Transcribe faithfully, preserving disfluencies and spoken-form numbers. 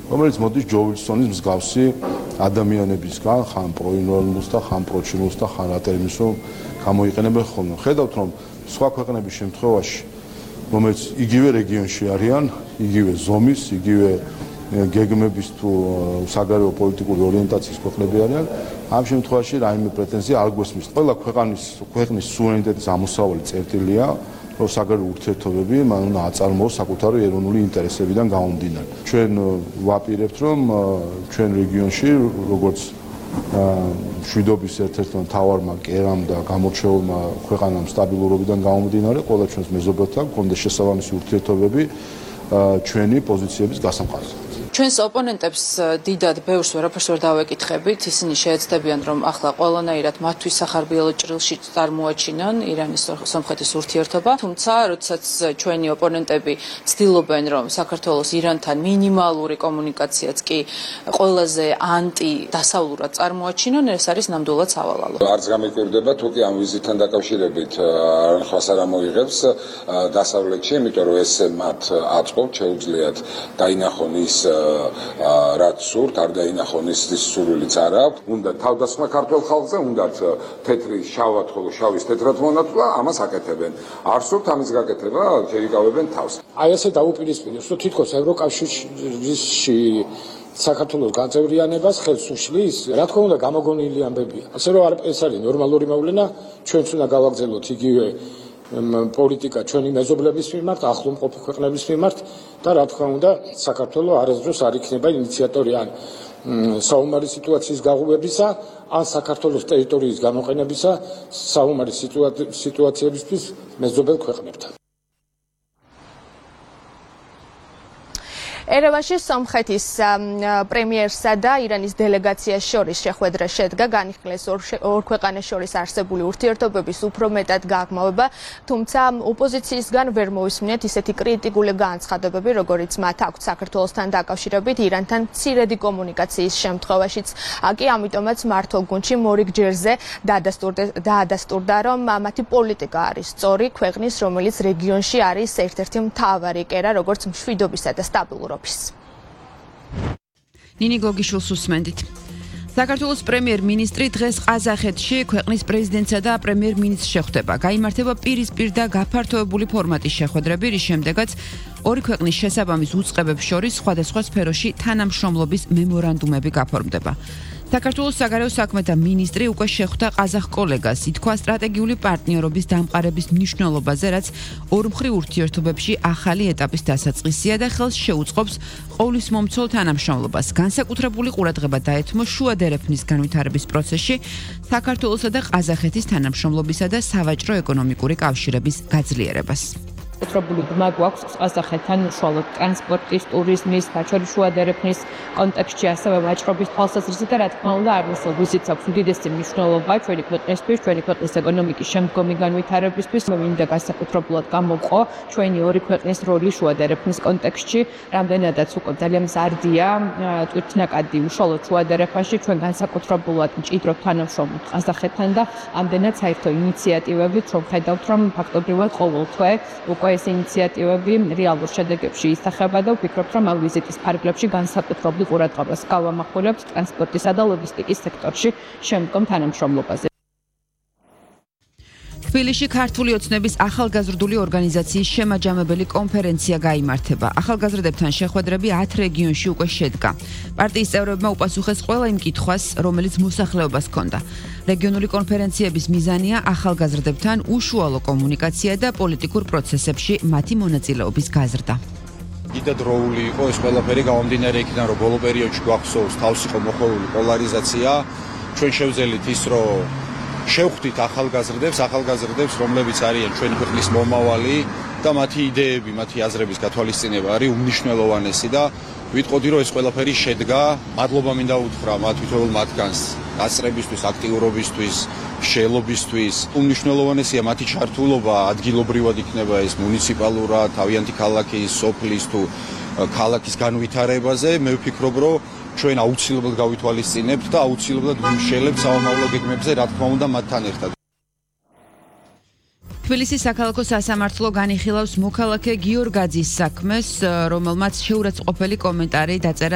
რომელიც მოდის ჯო ვილსონის მსგავსი ადამიანებისგან, ხან პროინვოლნუს და ხან პროჩინუს და ხან რატერიმის რომ გამოიყენებენ ხოლმე. ხედავთ რომ სხვა ქვეყნების შემთხვევაში, რომელიც იგივე რეგიონში არიან, იგივე ზომის, იგივე გეგმების თუ საგარეო პოლიტიკური ორიენტაციის ქვეყნები არიან, ამ შემთხვევაში რაიმე პრეტენზია არ გვესმის. ყველა ქვეყნის ქვეყნის სუვერენიტეტის ამოსავალი წერტილია, რომ საგარეო ურთიერთობები მან უნდა აწარმოოს საკუთარი ეროვნული ინტერესებიდან გამომდინარე. ჩვენ ვაპირებთ, რომ ჩვენ რეგიონში, როგორც მშვიდობის ერთ-ერთმა მთავარმა კერამ და გამორჩეულმა ქვეყანამ სტაბილურობიდან გამომდინარე, ყველა ჩვენს მეზობელთან გქონდეს შესაბამისი ურთიერთობები ჩვენი პოზიციების გასამყარებლად. ჩვენს ოპონენტებს დიდად ბევრს ვერაფერს ვერ დავეკითხებით, ისინი შეეცდებიან, რომ ახლა ყველანაირად მათთვის სახარბიელო ჭრილში წარმოაჩინონ ირანის სომხეთის ურთიერთობა, თუმცა როდესაც ჩვენი ოპონენტები ცდილობენ, რომ საქართველოს ირანთან მინიმალური კომუნიკაციაც კი ყველაზე ანტი-დასავლურად წარმოაჩინონ, ეს არის ნამდვილად სავალალო. არც გამიკვირდება, თუ კი ამ ვიზიტთან დაკავშირებით არხას არ ამოიღებს დასავლეთში, იმიტომ რომ ეს მათ აწყობთ, შეუძლიათ დაინახონ ის რაც სურთ, არ დაინახონ ის სურვილიც არ აქვს. უნდა თავდასხმა ქართულ ხალხზე, უნდათ თეთრი შავად, ხოლო შავის თეთრად მონათვლა, ამას აკეთებენ. არ სურთ ამის გაკეთება, შეიკავებენ თავს. აი ესე დაუპირისპიროს, რომ თითქოს ევროკავშირში საქართველოს გაწევრიანებას ხელს უშლის, რა თქმა უნდა გამოგონილი ამბებია. ასე რომ ეს არის ნორმალური მოვლენა, ჩვენც უნდა გავაგრძელოთ იგივე პოლიტიკა ჩვენი მეზობლების მიმართ, ახლო მყოფი ქვეყნების მიმართ და რა თქმა უნდა საქართველოს არასდროს არ იქნება ინიციატორი ან საომარი სიტუაციის გაღვივებისა, ან საქართველოს ტერიტორიის გამოყენებისა საომარი სიტუაციებისთვის მეზობელ ქვეყნებთან. ერევანში სომხეთის პრემიერსა და ირანის დელეგაციას შორის შეხვედრა შედგა, განიხილეს ორ ქვეყანას შორის არსებული ურთიერთობების უფრო მეტად გაღრმავება, თუმცა ოპოზიციისგან ვერ მოვისმინეთ ისეთი კრიტიკული განცხადებები, როგორიც მათ აქვთ საქართველოსთან დაკავშირებით ირანთან მცირედი კომუნიკაციის შემთხვევაშიც. კი ამიტომაც მართლ გუნდში მორიგ ჯერზე დაადასტურდა, რომ მათი პოლიტიკა არის სწორი ქვეყნის, რომელიც რეგიონში არის ერთ-ერთი მთავარი კერა, როგორც მშვიდობისა და სტაბილურობის. ნინი გოგიშვილს უსმენდით. საქართველოს პრემიერ-მინისტრი დღეს ყაზახეთში ქვეყნის პრეზიდენტსა და პრემიერ-მინისტრს შეხვდება. გაიმართება პირისპირ და გაფართოებული ფორმატის შეხვედრები, რის შემდეგაც ორი ქვეყნის შესაბამის უწყებებს შორის სხვადასხვა სფეროში თანამშრომლობის მემორანდუმები გაფორმდება. საქართველოს საგარეო საქმეთა მინისტრი უკვე შეხვდა ყაზახ კოლეგას, ითქვა სტრატეგიული პარტნიორობის დამყარების მნიშვნელობაზე, რაც ორმხრივ ურთიერთობებში ახალი ეტაპის დასაწყისია და ხელს შეუწყობს ყოვლისმომცველ თანამშრომლობას. განსაკუთრებული ყურადღება დაეთმო შუა დერეფნის განვითარების პროცესში საქართველოსა და ყაზახეთის თანამშრომლობისა და სავაჭრო ეკონომიკური კავშირების გაძლიერებას. Უტრობული ბმა გვაქვს ყაზახეთთან უშუალოდ ტრანსპორტის, ტურიზმის, საჩვეულო დერეფნის კონტექსტში, ასევე ვაჭრობის თვალსაზრისით და რა თქმა უნდა არასოდეს ვიზიტს აქვს უდიდესი მნიშვნელობა ჩვენი ქვეყნისთვის, ჩვენი ქვეყნის ეკონომიკის შემდგომი განვითარებისთვის. მინდა განსაკუთრებულად გამოვყო ჩვენი ორი ქვეყნის როლი შუა დერეფნის კონტექსტში, რამდენადაც უკვე ძალიან მზარდია თვითნაკადი უშუალოდ შუა დერეფანში, ჩვენ განსაკუთრებულად მჭიდროდ თანამშრომლობთ ყაზახეთთან და ამდენად საერთო ინიციატივებით, რომ ხედავთ, რომ ფაქტობრივად ყოველ თვე უკვე ეს ინიციატივები რეალურ შედეგებში ისახება და ვფიქრობ, რომ ამ ვიზიტის ფარგლებში განსაკუთრებული ყურადღებას გავამახვილებთ ტრანსპორტისა და ლოგისტიკის სექტორში შემდგომ თანამშრომლობაზე. თბილისში ქართული ოცნების ახალგაზრდული ორგანიზაციის შემაჯამებელი კონფერენცია გაიმართება. ახალგაზრდებთან შეხვედრები ათ რეგიონში უკვე შედგა. პარტიის წევრებმა უპასუხეს ყველა იმ კითხვას, რომელიც მოსახლეობას ჰქონდა. რეგიონული კონფერენციების მიზანია ახალგაზრდებთან უშუალო კომუნიკაცია და პოლიტიკურ პროცესებში მათი მონაწილეობის გაზრდა. კიდე დროული იყო ეს ყველაფერი გამომდინარე იქიდან, რომ ბოლო პერიოდში გვახსოვს თავს იყო მოხოლული პოლარიზაცია. ჩვენ შევძელით ის, რომ შევხვდით ახალგაზრდებს, ახალგაზრდებს, რომლებიც არიან ჩვენი ქვეყნის მომავალი და მათი იდეები, მათი აზრების გათვალისწინება არის უმნიშვნელოვანესი და ვიტყოდი, რომ ეს ყველაფერი შედგა. მადლობა მინდა უთხრა მათ თითოეულ მათგანს დასწრებისთვის, აქტიურობისთვის, შეელობისთვის. უმნიშვნელოვანესია მათი ჩართულობა ადგილობრივად იქნება ეს მუნიციპალურად, თავიანთი ქალაქის, სოფლის თუ ქალაქის განვითარებაზე. მე ვფიქრობ, რომ ჩვენ აუცილებლად გავითვალისწინებთ და აუცილებლად ვიმშელებთ საომავლო გეგმებზე, რა თქმა უნდა, მათთან ერთად. თბილისის საქალაქო სასამართლო განიხილავს მოქალაქე გიორგაძის საქმეს, რომელმაც შეურაცხყოფელი კომენტარი დაწერა